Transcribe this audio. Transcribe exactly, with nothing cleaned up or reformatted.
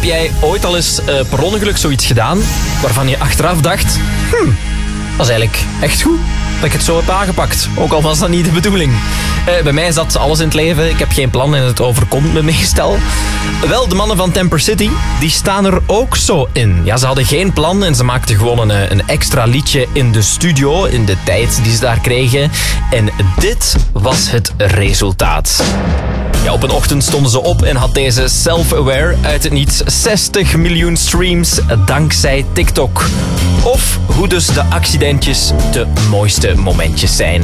Heb jij ooit al eens uh, per ongeluk zoiets gedaan waarvan je achteraf dacht... Hmm, dat is eigenlijk echt goed dat ik het zo heb aangepakt. Ook al was dat niet de bedoeling. Uh, bij mij is dat alles in het leven. Ik heb geen plan en het overkomt me meestal. Wel, de mannen van Temper City, die staan er ook zo in. Ja, ze hadden geen plan en ze maakten gewoon een, een extra liedje in de studio, in de tijd die ze daar kregen. En dit was het resultaat. Ja, op een ochtend stonden ze op en had deze Self-Aware uit het niets zestig miljoen streams dankzij TikTok. Of hoe dus de accidentjes de mooiste momentjes zijn.